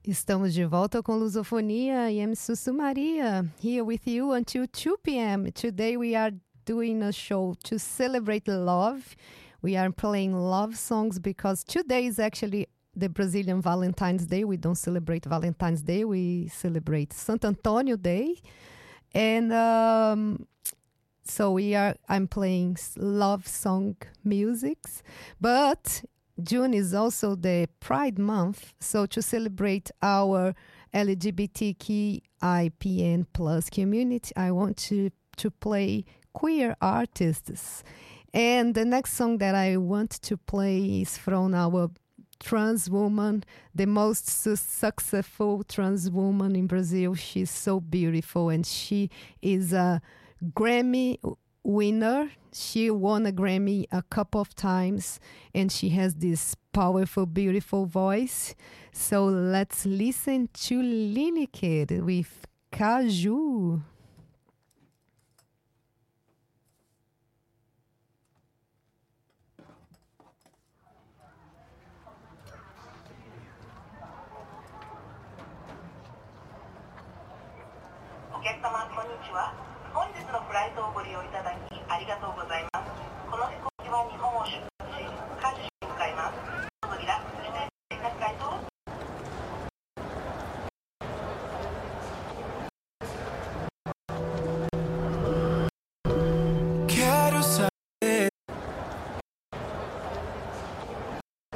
Estamos de volta com Lusofonia e I'm Sussu Maria, here with you until 2 p.m. Today we are doing a show to celebrate love. We are playing love songs because today is actually the Brazilian Valentine's Day. We don't celebrate Valentine's Day, we celebrate Santo Antonio Day. And I'm playing love song musics, but June is also the Pride Month, so to celebrate our LGBTQIPN plus community, I want to play queer artists. And the next song that I want to play is from our trans woman, the most successful trans woman in Brazil. She's so beautiful and she is a Grammy winner. She won a Grammy a couple of times and she has this powerful, beautiful voice. So let's listen to Lineker with Caju. Konnichiwa. 本日のフライトをご利用いただきありがとうございます。